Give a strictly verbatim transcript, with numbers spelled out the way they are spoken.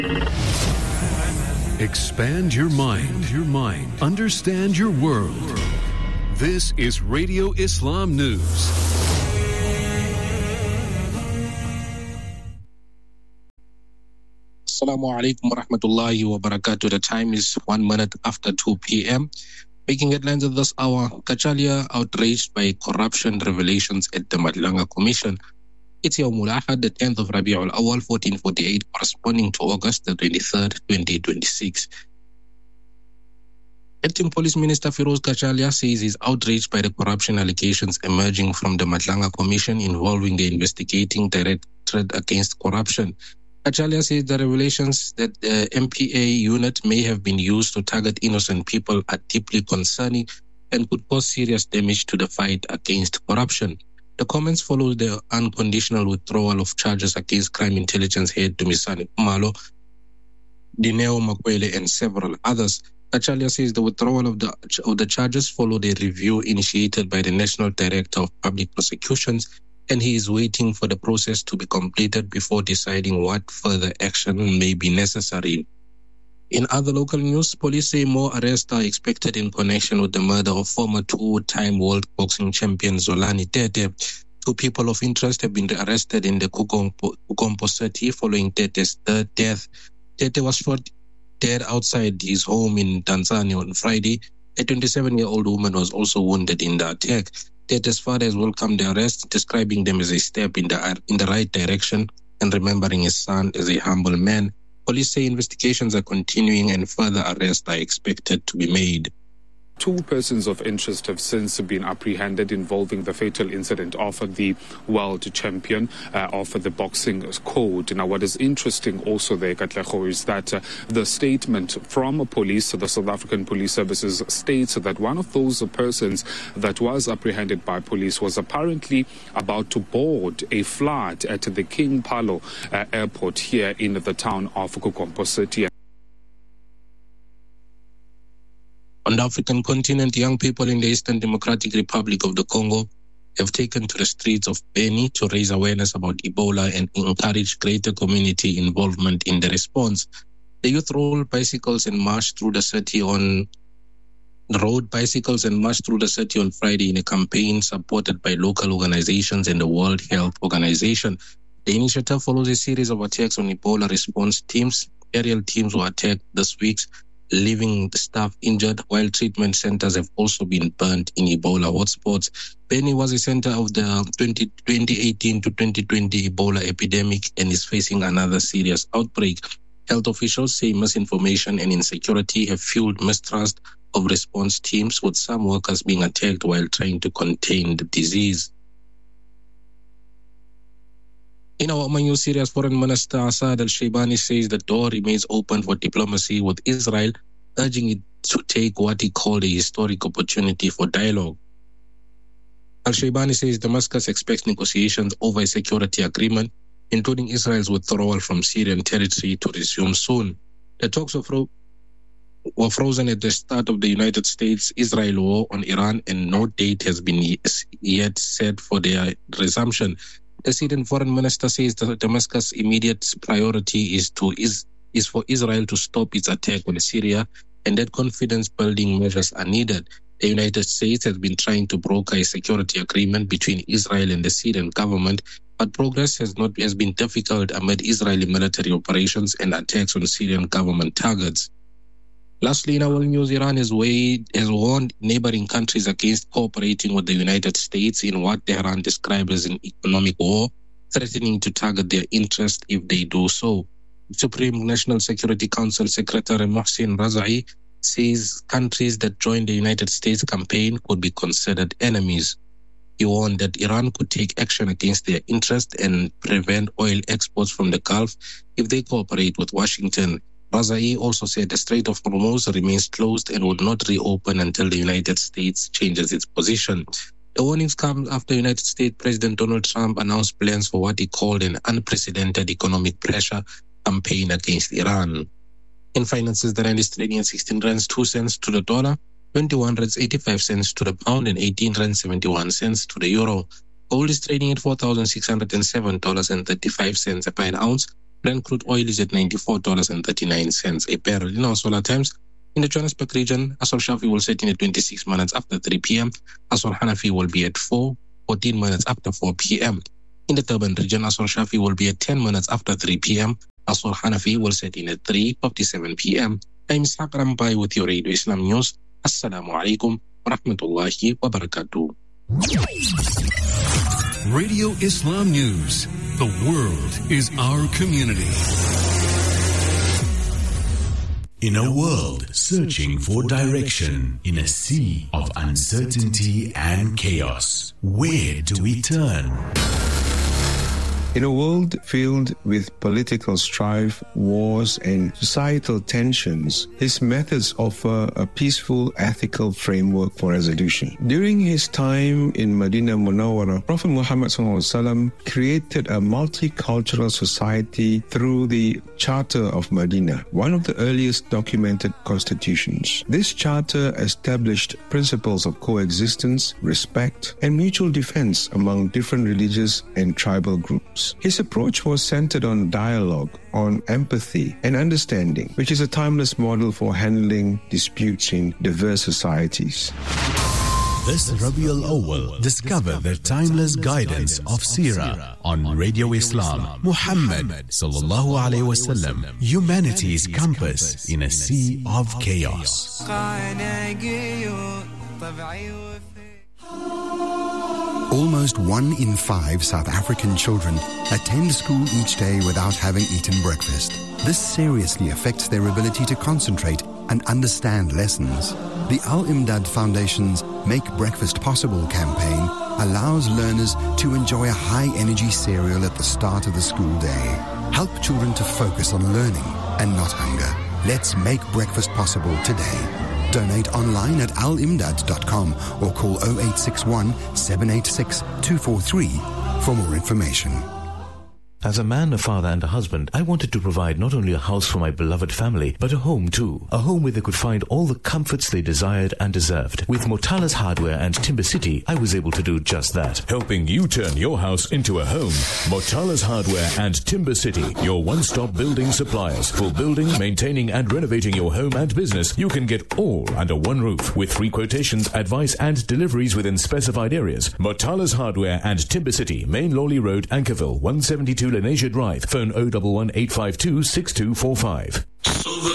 Expand your mind, your mind. Understand your world. This is Radio Islam News. Assalamu alaikum wa rahmatullahi wa barakatuh. The time is one minute after two p.m. Making headlines of this hour, Kachalia outraged by corruption revelations at the Madlanga Commission. It's Yawmul Ahad, the tenth of Rabi'ul Awal, fourteen forty-eight, corresponding to August the twenty-third, twenty twenty-six. Acting Police Minister Firoz Kachalia says he's outraged by the corruption allegations emerging from the Madlanga Commission involving the investigating Directorate Against Corruption. Kachalia says the revelations that the M P A unit may have been used to target innocent people are deeply concerning and could cause serious damage to the fight against corruption. The comments follow the unconditional withdrawal of charges against Crime Intelligence Head Dumisani Khumalo, Dineo Makwele, and several others. Kachalia says the withdrawal of the, of the charges followed a review initiated by the National Director of Public Prosecutions, and he is waiting for the process to be completed before deciding what further action may be necessary. In other local news, police say more arrests are expected in connection with the murder of former two-time world boxing champion Zolani Tete. Two people of interest have been arrested in the Kukompo city following Tete's third death. Tete was shot dead outside his home in Tanzania on Friday. A twenty-seven-year-old woman was also wounded in the attack. Tete's father has welcomed the arrest, describing them as a step in the in the right direction and remembering his son as a humble man. Police say investigations are continuing and further arrests are expected to be made. Two persons of interest have since been apprehended involving the fatal incident of the world champion uh, of the boxing code. Now, what is interesting also there, Katleho, is that uh, the statement from police, the South African Police Services, states that one of those persons that was apprehended by police was apparently about to board a flight at the King Palo uh, airport here in the town of Kukompo City. On the African continent, young people in the Eastern Democratic Republic of the Congo have taken to the streets of Beni to raise awareness about Ebola and encourage greater community involvement in the response. The youth rode bicycles and marched through the city on rode bicycles and marched through the city on Friday in a campaign supported by local organizations and the World Health Organization. The initiative follows a series of attacks on Ebola response teams. Aerial teams were attacked this week, leaving the staff injured, while treatment centers have also been burnt in Ebola hotspots. Beni was a center of the twenty eighteen to twenty twenty Ebola epidemic and is facing another serious outbreak. Health officials say misinformation and insecurity have fueled mistrust of response teams, with some workers being attacked while trying to contain the disease. In our Oman Syria's Foreign Minister Assad al-Shaybani says the door remains open for diplomacy with Israel, urging it to take what he called a historic opportunity for dialogue. Al-Shaybani says Damascus expects negotiations over a security agreement, including Israel's withdrawal from Syrian territory, to resume soon. The talks were, fro- were frozen at the start of the United States-Israel war on Iran, and no date has been yet set for their resumption. The Syrian foreign minister says that Damascus' immediate priority is to is, is for Israel to stop its attack on Syria, and that confidence-building measures are needed. The United States has been trying to broker a security agreement between Israel and the Syrian government, but progress has not has been difficult amid Israeli military operations and attacks on Syrian government targets. Lastly, in our news, Iran has, weighed, has warned neighboring countries against cooperating with the United States in what Tehran described as an economic war, threatening to target their interests if they do so. Supreme National Security Council Secretary Mohsen Razai says countries that join the United States campaign could be considered enemies. He warned that Iran could take action against their interests and prevent oil exports from the Gulf if they cooperate with Washington. Razai also said the Strait of Hormuz remains closed and would not reopen until the United States changes its position. The warnings come after United States President Donald Trump announced plans for what he called an unprecedented economic pressure campaign against Iran. In finances, the rand is trading at sixteen rands two cents to the dollar, twenty-one rands eighty-five cents to the pound, and eighteen rands seventy-one cents to the euro. Gold is trading at four thousand six hundred seven dollars and thirty-five cents per an ounce. Brent crude oil is at ninety-four dollars and thirty-nine cents a barrel. In our solar times, in the Johannesburg region, Asr Shafi will set in at twenty-six minutes after three p.m. Asr Hanafi will be at four, fourteen minutes after four p.m. In the Durban region, Asr Shafi will be at ten minutes after three p.m. Asr Hanafi will set in at three fifty-seven p.m. I'm Ishaq Rambai with your Radio Islam News. Assalamu alaikum wa rahmatullahi wa barakatuh. Radio Islam News. The world is our community. In a world searching for direction, in a sea of uncertainty and chaos, where do we turn? In a world filled with political strife, wars, and societal tensions, his methods offer a peaceful, ethical framework for resolution. During his time in Medina Munawwara, Prophet Muhammad sallallahu alaihi wasallam created a multicultural society through the Charter of Medina, one of the earliest documented constitutions. This charter established principles of coexistence, respect, and mutual defense among different religious and tribal groups. His approach was centered on dialogue, on empathy and understanding, which is a timeless model for handling disputes in diverse societies. This Rabiul Awwal, discover the timeless guidance of Seerah on Radio Islam. Muhammad sallallahu alaihi wasallam, humanity's compass in a sea of chaos. Almost one in five South African children attend school each day without having eaten breakfast. This seriously affects their ability to concentrate and understand lessons. The Al-Imdad Foundation's Make Breakfast Possible campaign allows learners to enjoy a high-energy cereal at the start of the school day. Help children to focus on learning and not hunger. Let's make breakfast possible today. Donate online at al imdad dot com or call oh eight six one, seven eight six, two four three for more information. As a man, a father and a husband, I wanted to provide not only a house for my beloved family, but a home too. A home where they could find all the comforts they desired and deserved. With Motala's Hardware and Timber City, I was able to do just that. Helping you turn your house into a home. Motala's Hardware and Timber City, your one-stop building suppliers. For building, maintaining and renovating your home and business, you can get all under one roof. With free quotations, advice and deliveries within specified areas. Motala's Hardware and Timber City, Main Lawley Road, Ankerville, one seventy-two Lenasia Drive. Phone oh one one, eight five two, six two four five.